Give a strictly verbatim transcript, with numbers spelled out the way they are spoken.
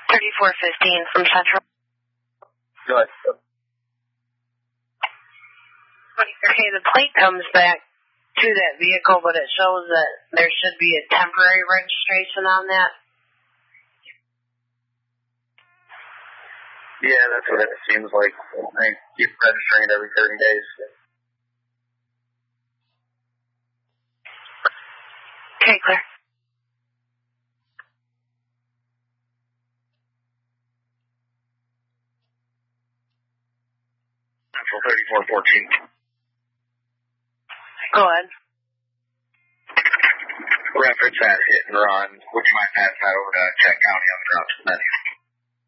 thirty-four fifteen from Central. Good. Okay, the plate comes back to that vehicle, but it shows that there should be a temporary registration on that. Yeah, that's what it seems like. I keep registering it every thirty days. Okay, clear. Central thirty-four fourteen. Go ahead. Reference that hit and run. Would you mind passing that over to Check County on the ground menu?